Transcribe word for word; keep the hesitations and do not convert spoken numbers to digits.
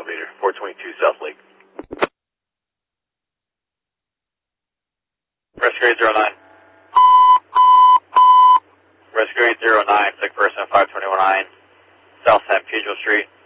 elevator, four twenty-two South Lake. Rescue eight zero nine. Rescue eight zero nine, sick person five twenty-one I, South San Pedro Street.